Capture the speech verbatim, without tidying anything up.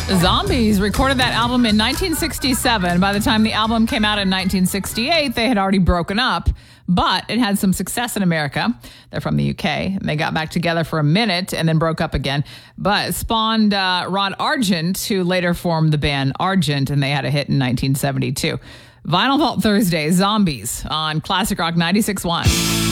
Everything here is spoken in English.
Zombies recorded that album in nineteen sixty-seven. By the time the album came out in nineteen sixty-eight, they had already broken up, but it had some success in America. They're from the U K, and they got back together for a minute and then broke up again. But it spawned uh, Rod Argent, who later formed the band Argent, and they had a hit in nineteen seventy-two. Vinyl Vault Thursday, Zombies on Classic Rock ninety-six point one.